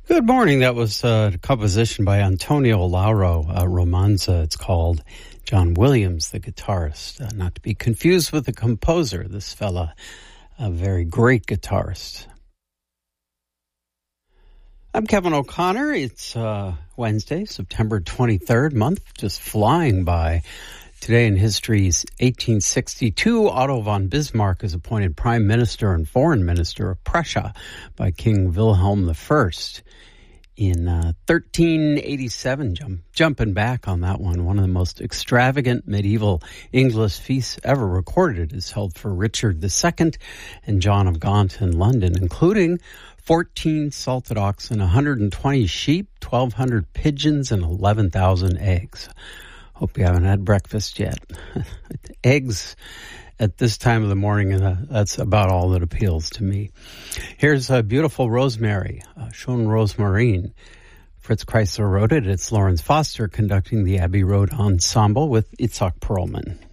Good morning. That was a composition by Antonio Lauro, Romanza, it's called. John Williams, the guitarist, not to be confused with the composer. This fella, a very great guitarist. I'm Kevin O'Connor. It's Wednesday, September 23rd, month just flying by. Today in history's 1862, Otto von Bismarck is appointed Prime Minister and Foreign Minister of Prussia by King Wilhelm I. In 1387, jumping back on that one of the most extravagant medieval English feasts ever recorded is held for Richard II and John of Gaunt in London, including 14 salted oxen, 120 sheep, 1,200 pigeons, and 11,000 eggs. Hope you haven't had breakfast yet. Eggs at this time of the morning, and that's about all that appeals to me. Here's a beautiful Rosemary, Schon Rosmarine. Fritz Kreisler wrote it. It's Lawrence Foster conducting the Abbey Road Ensemble with Itzhak Perlman.